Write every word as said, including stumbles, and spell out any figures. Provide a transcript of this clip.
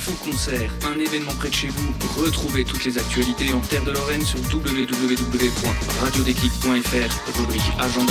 infos, concerts, un événement près de chez vous, retrouvez toutes les actualités en Terre de Lorraine sur w w w point radio déclic point f r, rubrique agenda.